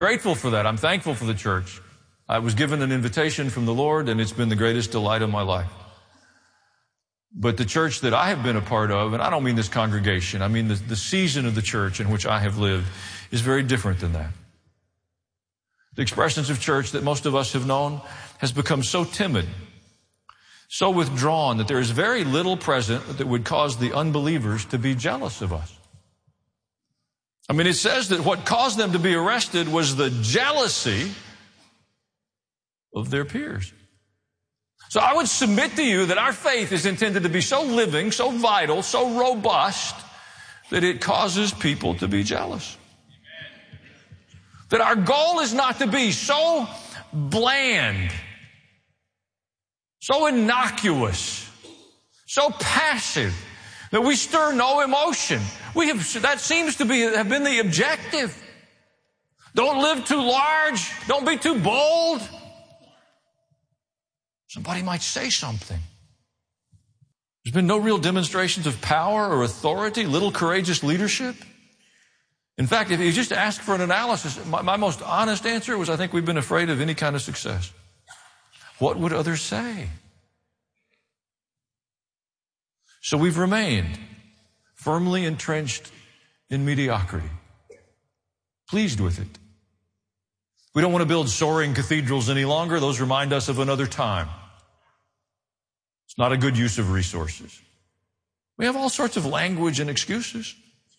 Grateful for that. I'm thankful for the church. I was given an invitation from the Lord, and it's been the greatest delight of my life. But the church that I have been a part of, and I don't mean this congregation, I mean the season of the church in which I have lived, is very different than that. The expressions of church that most of us have known has become so timid, so withdrawn, that there is very little present that would cause the unbelievers to be jealous of us. I mean, it says that what caused them to be arrested was the jealousy of their peers. So I would submit to you that our faith is intended to be so living, so vital, so robust, that it causes people to be jealous. That our goal is not to be so bland, so innocuous, so passive, that we stir no emotion. That seems to have been the objective. Don't live too large. Don't be too bold. Somebody might say something. There's been no real demonstrations of power or authority, little courageous leadership. In fact, if you just ask for an analysis, my most honest answer was I think we've been afraid of any kind of success. What would others say? So we've remained firmly entrenched in mediocrity, pleased with it. We don't want to build soaring cathedrals any longer. Those remind us of another time. It's not a good use of resources. We have all sorts of language and excuses.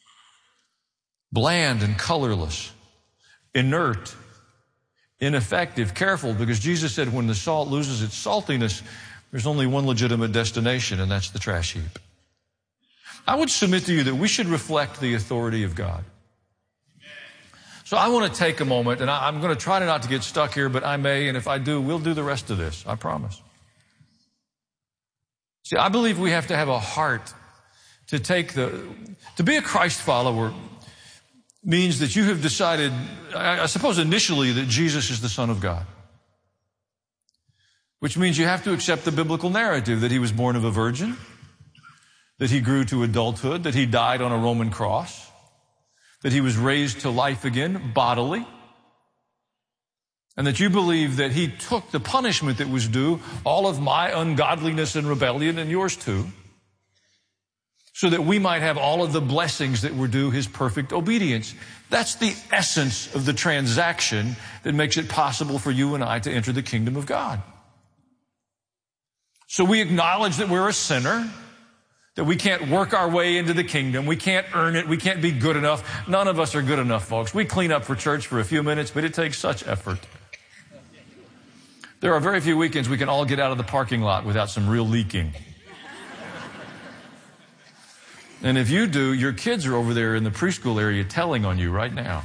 Bland and colorless, inert, ineffective. Careful, because Jesus said when the salt loses its saltiness, there's only one legitimate destination, and that's the trash heap. I would submit to you that we should reflect the authority of God. So I want to take a moment, and I'm going to try not to get stuck here, but I may, and if I do, we'll do the rest of this. I promise. See, I believe we have to have a heart to be a Christ follower means that you have decided, I suppose initially, that Jesus is the Son of God. Which means you have to accept the biblical narrative that he was born of a virgin, that he grew to adulthood, that he died on a Roman cross, that he was raised to life again bodily, and that you believe that he took the punishment that was due, all of my ungodliness and rebellion and yours too, so that we might have all of the blessings that were due his perfect obedience. That's the essence of the transaction that makes it possible for you and I to enter the kingdom of God. So we acknowledge that we're a sinner, that we can't work our way into the kingdom. We can't earn it. We can't be good enough. None of us are good enough, folks. We clean up for church for a few minutes, but it takes such effort. There are very few weekends we can all get out of the parking lot without some real leaking. And if you do, your kids are over there in the preschool area telling on you right now.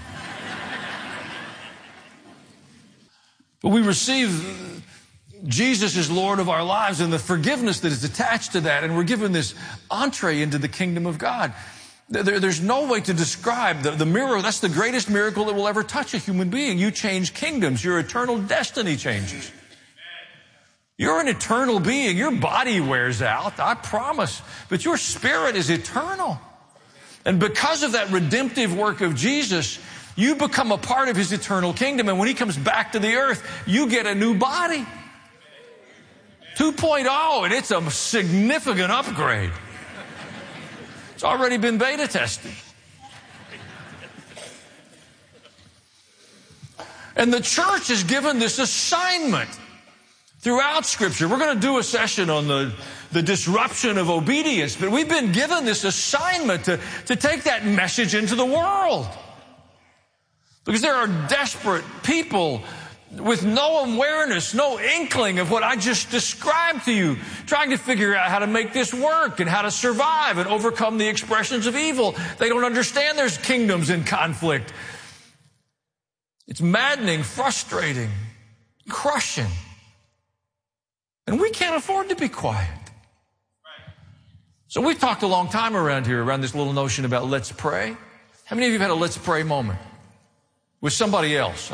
But we receive Jesus is Lord of our lives and the forgiveness that is attached to that, and we're given this entree into the kingdom of God. There's no way to describe the miracle. That's the greatest miracle that will ever touch a human being. You change kingdoms. Your eternal destiny changes. You're an eternal being. Your body wears out, I promise, but your spirit is eternal. And because of that redemptive work of Jesus, you become a part of his eternal kingdom. And when he comes back to the earth, you get a new body. 2.0, and it's a significant upgrade. It's already been beta tested. And the church is given this assignment throughout Scripture. We're going to do a session on the disruption of obedience, but we've been given this assignment to take that message into the world. Because there are desperate people with no awareness, no inkling of what I just described to you, trying to figure out how to make this work and how to survive and overcome the expressions of evil. They don't understand there's kingdoms in conflict. It's maddening, frustrating, crushing. And we can't afford to be quiet. So we've talked a long time around here, around this little notion about let's pray. How many of you have had a let's pray moment with somebody else?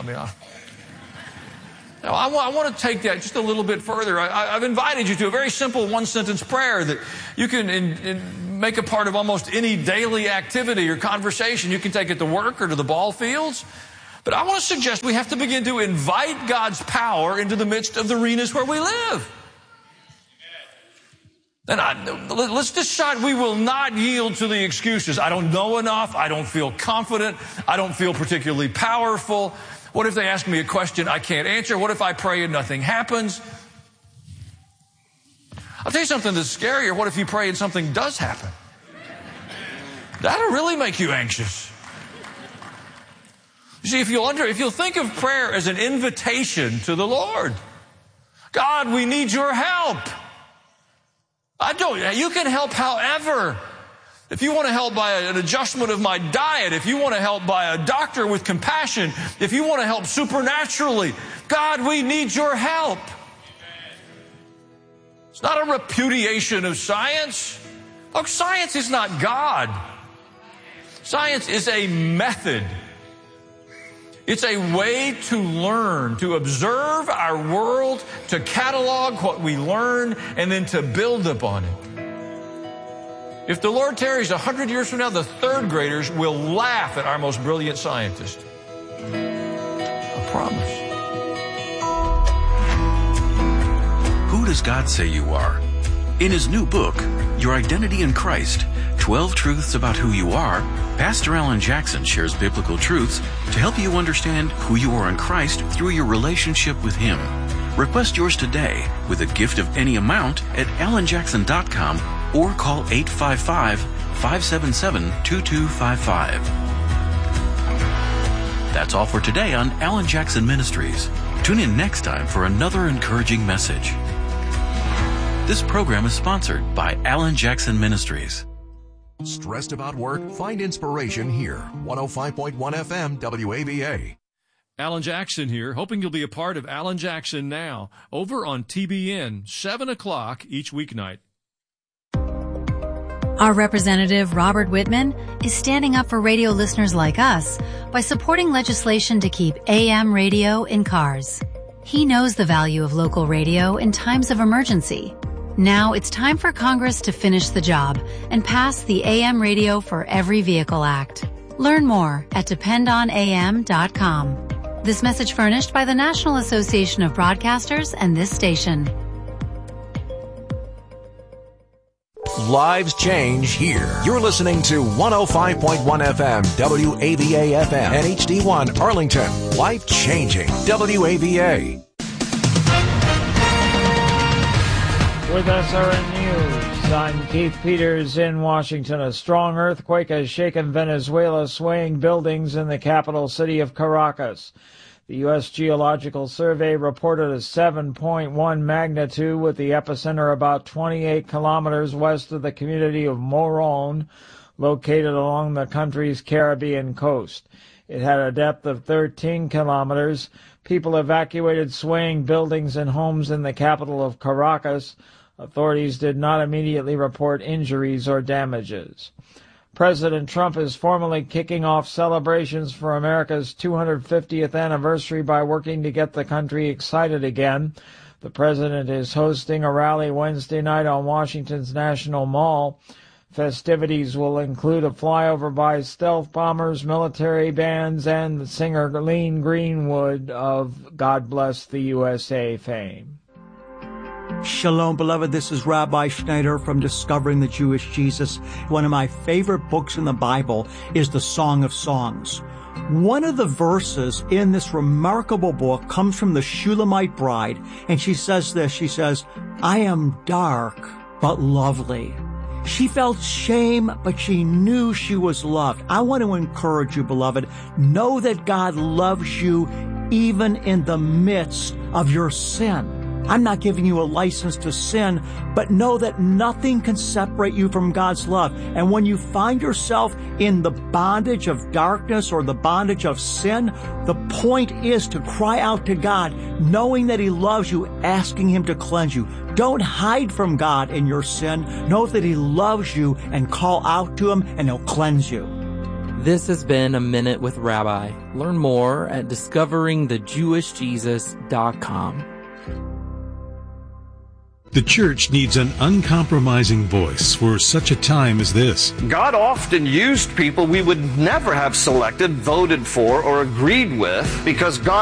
I want to take that just a little bit further. I've invited you to a very simple one-sentence prayer that you can make a part of almost any daily activity or conversation. You can take it to work or to the ball fields. But I want to suggest we have to begin to invite God's power into the midst of the arenas where we live. And let's decide we will not yield to the excuses. I don't know enough. I don't feel confident. I don't feel particularly powerful. What if they ask me a question I can't answer? What if I pray and nothing happens? I'll tell you something that's scarier. What if you pray and something does happen? That'll really make you anxious. You see, if you'll think of prayer as an invitation to the Lord. God, we need your help. You can help however. If you want to help by an adjustment of my diet, if you want to help by a doctor with compassion, if you want to help supernaturally, God, we need your help. It's not a repudiation of science. Look, science is not God. Science is a method. It's a way to learn, to observe our world, to catalog what we learn, and then to build upon it. If the Lord tarries 100 years from now, the third graders will laugh at our most brilliant scientist. I promise. Who does God say you are? In his new book, Your Identity in Christ, 12 Truths About Who You Are, Pastor Alan Jackson shares biblical truths to help you understand who you are in Christ through your relationship with him. Request yours today with a gift of any amount at alanjackson.com or call 855-577-2255. That's all for today on Alan Jackson Ministries. Tune in next time for another encouraging message. This program is sponsored by Alan Jackson Ministries. Stressed about work? Find inspiration here. 105.1 FM WAVA. Alan Jackson here, hoping you'll be a part of Alan Jackson Now, over on TBN, 7 o'clock each weeknight. Our representative, Robert Whitman, is standing up for radio listeners like us by supporting legislation to keep AM radio in cars. He knows the value of local radio in times of emergency. Now it's time for Congress to finish the job and pass the AM Radio for Every Vehicle Act. Learn more at dependonam.com. This message furnished by the National Association of Broadcasters and this station. Lives change here. You're listening to 105.1 FM WAVA FM and HD1 Arlington. Life changing WAVA. With SRN News, I'm Keith Peters in Washington. A strong earthquake has shaken Venezuela, swaying buildings in the capital city of Caracas. The U.S. Geological Survey reported a 7.1 magnitude with the epicenter about 28 kilometers west of the community of Morón, located along the country's Caribbean coast. It had a depth of 13 kilometers. People evacuated swaying buildings and homes in the capital of Caracas. Authorities did not immediately report injuries or damages. President Trump is formally kicking off celebrations for America's 250th anniversary by working to get the country excited again. The president is hosting a rally Wednesday night on Washington's National Mall. Festivities will include a flyover by stealth bombers, military bands, and the singer Lean Greenwood of God Bless the USA fame. Shalom, beloved. This is Rabbi Schneider from Discovering the Jewish Jesus. One of my favorite books in the Bible is the Song of Songs. One of the verses in this remarkable book comes from the Shulamite bride, and she says this. She says, "I am dark, but lovely." She felt shame, but she knew she was loved. I want to encourage you, beloved. Know that God loves you even in the midst of your sin. I'm not giving you a license to sin, but know that nothing can separate you from God's love. And when you find yourself in the bondage of darkness or the bondage of sin, the point is to cry out to God, knowing that He loves you, asking Him to cleanse you. Don't hide from God in your sin. Know that He loves you and call out to Him and He'll cleanse you. This has been A Minute with Rabbi. Learn more at discoveringthejewishjesus.com. The church needs an uncompromising voice for such a time as this. God often used people we would never have selected, voted for, or agreed with because God